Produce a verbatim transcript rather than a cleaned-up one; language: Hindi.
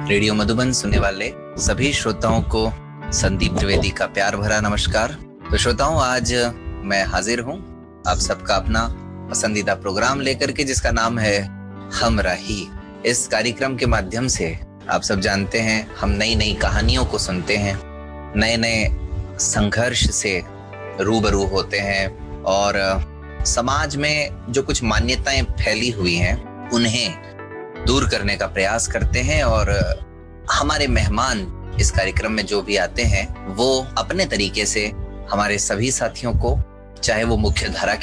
रेडियो मधुबन सुनने वाले सभी श्रोताओं को संदीप त्रिवेदी का प्यार भरा नमस्कार। तो श्रोताओं, आज मैं हाजिर हूँ आप सबका अपना पसंदीदा प्रोग्राम लेकर के, जिसका नाम है हमराही। इस कार्यक्रम के माध्यम से आप सब जानते हैं, हम नई नई कहानियों को सुनते हैं, नए नए संघर्ष से रूबरू होते हैं और समाज में जो कुछ मान्यताएं फैली हुई हैं उन्हें दूर करने का प्रयास करते हैं। और हमारे मेहमान इस कार्यक्रम में जो भी आते हैं वो अपने तरीके से हमारे सभी साथियों को, चाहे वो मुख्य धारा